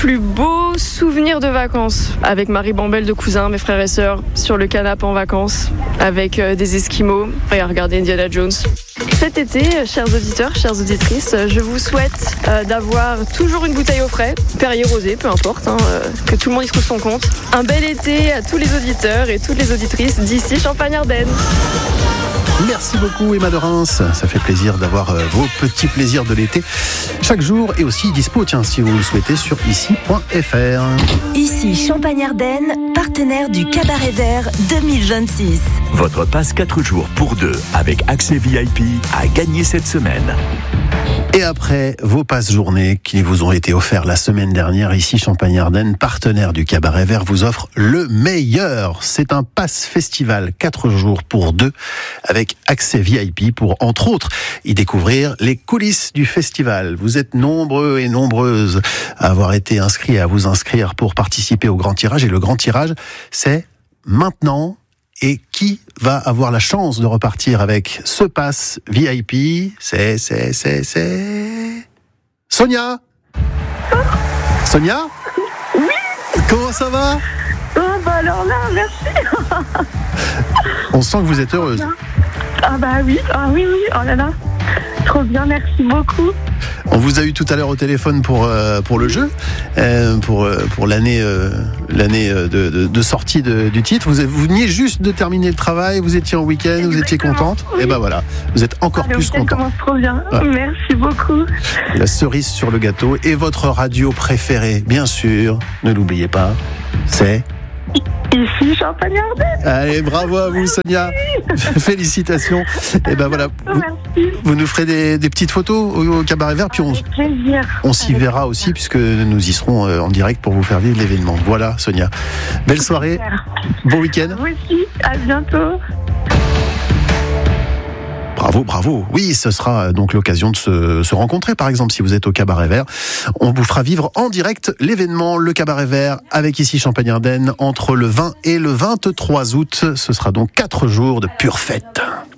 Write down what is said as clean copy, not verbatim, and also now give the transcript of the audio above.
plus beau souvenir de vacances avec ma ribambelle de cousins, mes frères et sœurs, sur le canapé en vacances, avec des Esquimaux et à regarder Indiana Jones. Cet été, chers auditeurs, chères auditrices, je vous souhaite d'avoir toujours une bouteille au frais, Perrier rosé, peu importe, que tout le monde y trouve son compte. Un bel été à tous les auditeurs et toutes les auditrices d'ici Champagne-Ardenne. Merci beaucoup Emma de Reims, ça fait plaisir d'avoir vos petits plaisirs de l'été chaque jour et aussi dispo, si vous le souhaitez, sur ici.fr. Ici Champagne-Ardenne, partenaire du Cabaret Vert 2026. Votre passe 4 jours pour 2 avec accès VIP à gagner cette semaine. Et après vos passes journées qui vous ont été offerts la semaine dernière, ici Champagne-Ardenne, partenaire du Cabaret Vert, vous offre le meilleur. C'est un pass festival 4 jours pour 2 avec accès VIP pour, entre autres, y découvrir les coulisses du festival. Vous êtes nombreux et nombreuses à avoir été inscrits, à vous inscrire pour participer au grand tirage. Et le grand tirage, c'est maintenant. Et qui va avoir la chance de repartir avec ce pass VIP? C'est... Sonia? Sonia? Oui. Comment ça va? Alors là, merci. On sent que vous êtes heureuse. Ah bah oui, oui, oh là là. Trop bien, merci beaucoup. On vous a eu tout à l'heure au téléphone pour le jeu, pour l'année de sortie du titre. Vous veniez juste de terminer le travail, vous étiez en week-end, vous étiez contente. Oui. Et ben voilà, vous êtes encore plus contente. Ça commence trop bien, ouais. Merci beaucoup. La cerise sur le gâteau et votre radio préférée, bien sûr, ne l'oubliez pas, c'est... Ici, Champagne-Ardenne. Allez, bravo à vous, Sonia. Félicitations. Et ben voilà, vous nous ferez des petites photos au Cabaret Vert, puis on s'y verra aussi, puisque nous y serons en direct pour vous faire vivre l'événement. Voilà, Sonia. Belle soirée, bon week-end. Vous aussi, à bientôt. Bravo. Oui, ce sera donc l'occasion de se rencontrer, par exemple, si vous êtes au Cabaret Vert. On vous fera vivre en direct l'événement Le Cabaret Vert avec ici Champagne-Ardenne entre le 20 et le 23 août. Ce sera donc 4 jours de pure fête.